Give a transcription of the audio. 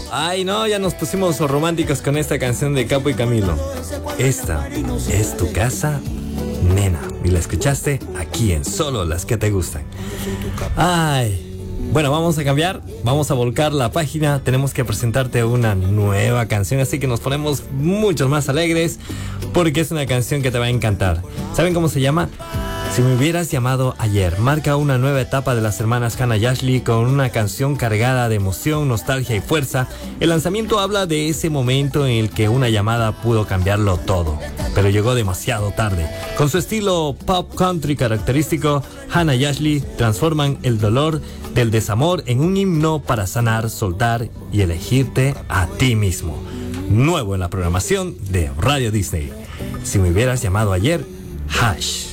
Ay, no, ya nos pusimos románticos con esta canción de Capo y Camilo. Esta es tu casa, nena. Y la escuchaste aquí en Solo las que te gustan. Ay. Bueno, vamos a cambiar, vamos a volcar la página, tenemos que presentarte una nueva canción, así que nos ponemos mucho más alegres porque es una canción que te va a encantar. ¿Saben cómo se llama? Si me hubieras llamado ayer, marca una nueva etapa de las hermanas Hannah y Ashley con una canción cargada de emoción, nostalgia y fuerza. El lanzamiento habla de ese momento en el que una llamada pudo cambiarlo todo, pero llegó demasiado tarde. Con su estilo pop country característico, Hannah y Ashley transforman el dolor del desamor en un himno para sanar, soltar y elegirte a ti mismo. Nuevo en la programación de Radio Disney. Si me hubieras llamado ayer, Hash.